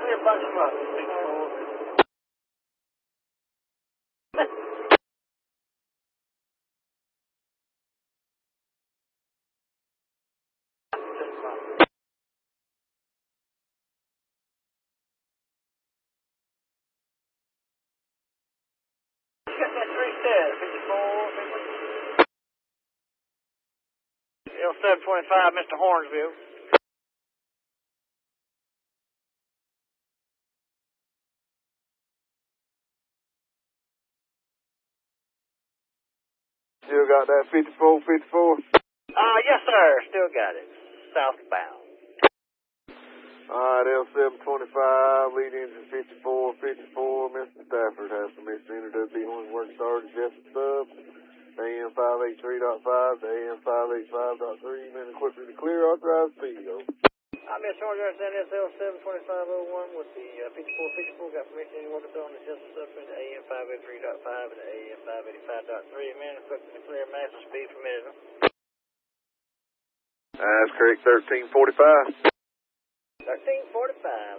clear, bunch them up. Got that 3 set, 54, 725, Mr. Hornsville. Still got that 54. Yes, sir. Still got it. Southbound. Alright, L725, lead engine 54. Mr. Stafford has permission to enter WB1 work started, Jessup sub, AM 583.5 to AM 585.3, man equipment to clear, authorized speed, go. Mr. Hornsville, SL 72501 with the 54, got permission to work on the Jessup sub into AM 583.5 and AM 585.3, man equipment to clear, maximum speed permitted. That's correct, 1345. 1345.